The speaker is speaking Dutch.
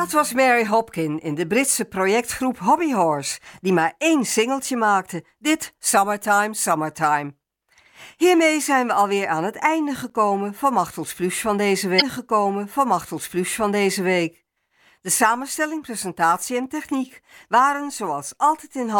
Dat was Mary Hopkin in de Britse projectgroep Hobby Horse, die maar 1 singeltje maakte, dit Summertime, Summertime. Hiermee zijn we alweer aan het einde gekomen van Machtel's Plus van deze week. De samenstelling, presentatie en techniek waren zoals altijd in